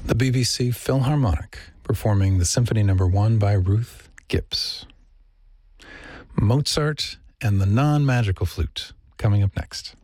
The BBC Philharmonic performing the Symphony No. 1 by Ruth Gibbs. Mozart and the Non-Magical Flute coming up next.